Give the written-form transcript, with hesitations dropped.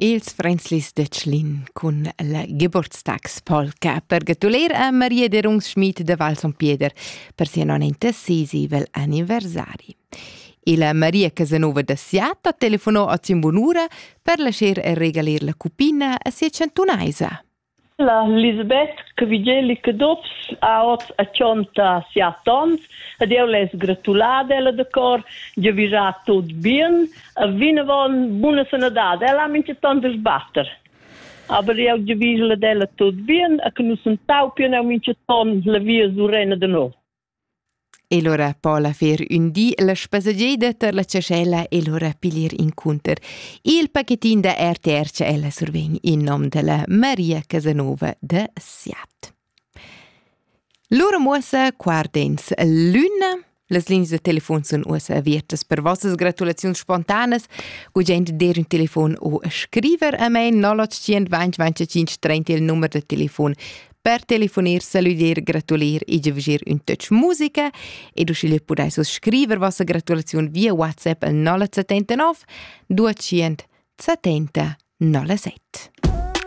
ils Frenzlis de Tschlin con la Geburtstagspolka per gratuler a Maria de Rungsschmidt de Val Son Pieder per sia nonenta sesivel anniversari. E la Maria Casanova de Siat ha telefonò a Zimbonura per lasciar regalir la cupina a sia centunaisa. La Lisbeth che vigeli che dops a oz a cionta siatons ed eu les gratulada ella de cor de vira tot bien a vinavon buna sanadad ella mince ton de sbatter aber eu de visla della tot bien a che nu sentau più eu mince ton la via surena de no. E l'ora Paula fer un di la spasageda ter la ciascella e l'ora piglier in cunter. Il pacchettin da RTR ella survegn in nom della Maria Casanova de Siat. L'ora muossa quardens l'una. Les linies de telefon sono usa aviertas per vossas gratulazioni spontanas. Gugent der un telefon o scriver a me 0820 25 30 il numero de telefon per telefonir, saludir, gratulir e giveger un touch musica ed uscire pudai scriver vostra gratulazione via WhatsApp al 0979 270 07.